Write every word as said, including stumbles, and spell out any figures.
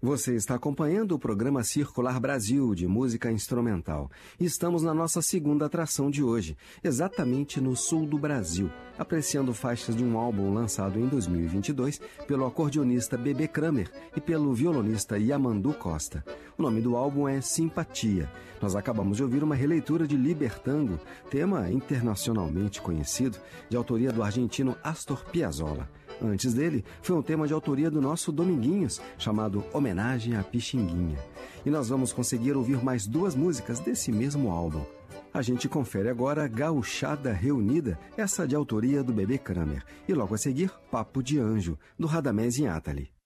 Você está acompanhando o programa Circular Brasil, de música instrumental. Estamos na nossa segunda atração de hoje, exatamente no sul do Brasil, apreciando faixas de um álbum lançado em dois mil e vinte e dois pelo acordeonista Bebê Kramer e pelo violonista Yamandu Costa. O nome do álbum é Simpatia. Nós acabamos de ouvir uma releitura de Libertango, tema internacionalmente conhecido, de autoria do argentino Astor Piazzolla. Antes dele, foi um tema de autoria do nosso Dominguinhos, chamado Homenagem à Pixinguinha. E nós vamos conseguir ouvir mais duas músicas desse mesmo álbum. A gente confere agora Gauchada Reunida, essa de autoria do Bebê Kramer. E logo a seguir, Papo de Anjo, do Radamés Inátali.